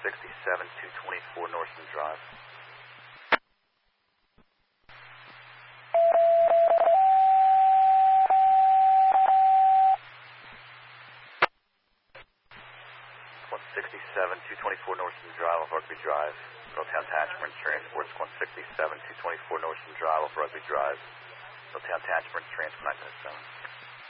224 Northland Drive. 224 Northland Drive off Rugby Drive. Middletown Attachment Transports 167, 224 Northland Drive off Rugby Drive. Middletown Attachment Transport 907.